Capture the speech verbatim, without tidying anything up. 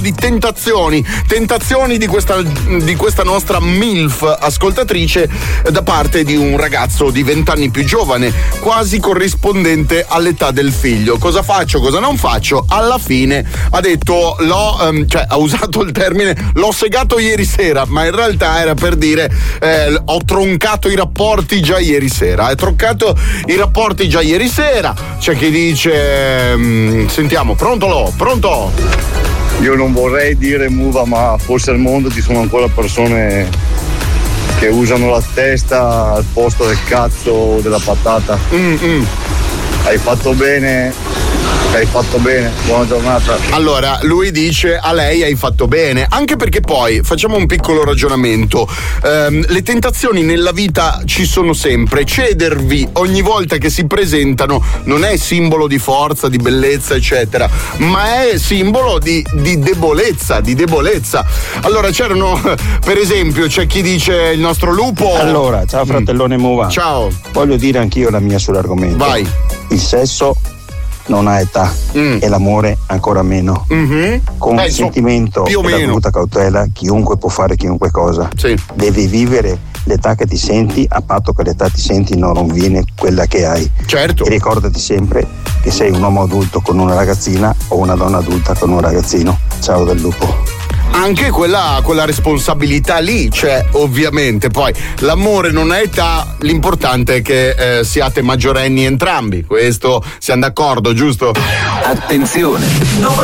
di tentazioni, tentazioni di questa, di questa nostra MILF ascoltatrice da parte di un ragazzo di vent'anni più giovane, quasi corrispondente all'età del figlio. Cosa faccio, cosa non faccio? Alla fine ha detto, l'ho, um, cioè ha usato il termine, l'ho segato ieri sera, ma in realtà era per dire eh, ho troncato i rapporti già ieri sera. Hai troncato i rapporti già ieri sera. C'è chi dice, um, sentiamo, pronto lo, pronto? Io non vorrei dire muva, ma forse al mondo ci sono ancora persone che usano la testa al posto del cazzo o della patata. Mm-mm. Hai fatto bene, hai fatto bene, buona giornata. Allora, lui dice a lei hai fatto bene, anche perché poi facciamo un piccolo ragionamento. Ehm, le tentazioni nella vita ci sono sempre. Cedervi ogni volta che si presentano non è simbolo di forza, di bellezza, eccetera, ma è simbolo di, di debolezza, di debolezza. Allora c'erano, per esempio, c'è chi dice il nostro lupo. Allora, ciao fratellone Muva. Ciao. Voglio dire anch'io la mia sull'argomento. Vai. Il sesso non ha età mm. e l'amore ancora meno. Mm-hmm. Con Beh, il sentimento più o e la meno. dovuta cautela chiunque può fare chiunque cosa. Sì. Devi vivere l'età che ti senti, a patto che l'età ti senti non rovini quella che hai. Certo. E ricordati sempre che sei un uomo adulto con una ragazzina o una donna adulta con un ragazzino. Ciao del lupo. Anche quella, quella responsabilità lì c'è, ovviamente. Poi l'amore non ha età, l'importante è che eh, siate maggiorenni entrambi. Questo siamo d'accordo, giusto? Attenzione!